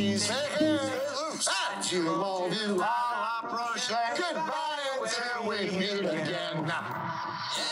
please. To all you all approach, goodbye until we meet again.